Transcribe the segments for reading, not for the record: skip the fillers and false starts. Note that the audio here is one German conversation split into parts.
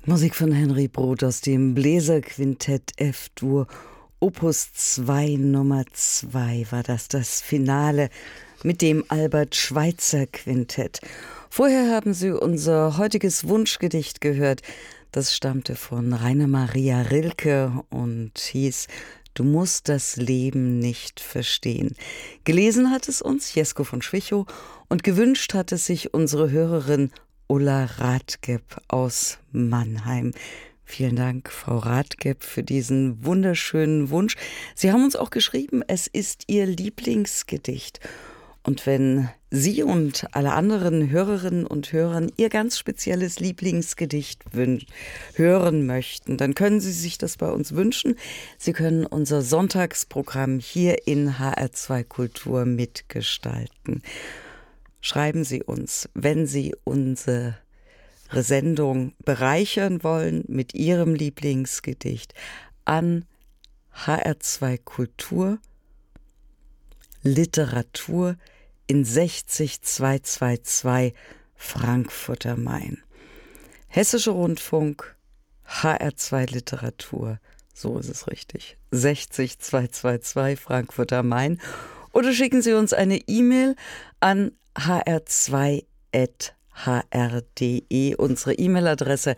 Musik von Henry Brod aus dem Bläserquintett F-Dur, Opus 2 Nummer 2 war das Finale mit dem Albert-Schweitzer-Quintett. Vorher haben Sie unser heutiges Wunschgedicht gehört. Das stammte von Rainer Maria Rilke und hieß »Du musst das Leben nicht verstehen«. Gelesen hat es uns Jesko von Schwichow und gewünscht hat es sich unsere Hörerin Ulla Rathgeb aus Mannheim. Vielen Dank, Frau Rathgeb, für diesen wunderschönen Wunsch. Sie haben uns auch geschrieben, es ist Ihr Lieblingsgedicht. Und wenn Sie und alle anderen Hörerinnen und Hörer Ihr ganz spezielles Lieblingsgedicht hören möchten, dann können Sie sich das bei uns wünschen. Sie können unser Sonntagsprogramm hier in HR2 Kultur mitgestalten. Schreiben Sie uns, wenn Sie unsere Sendung bereichern wollen mit Ihrem Lieblingsgedicht, an HR2 Kultur, Literatur in 60222 Frankfurt am Main. Hessischer Rundfunk, HR2 Literatur, so ist es richtig, 60222 Frankfurt am Main. Oder schicken Sie uns eine E-Mail an hr2@hr.de, unsere E-Mail-Adresse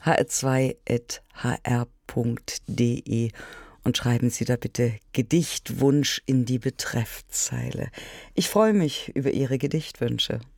hr2@hr.de, und schreiben Sie da bitte Gedichtwunsch in die Betreffzeile. Ich freue mich über Ihre Gedichtwünsche.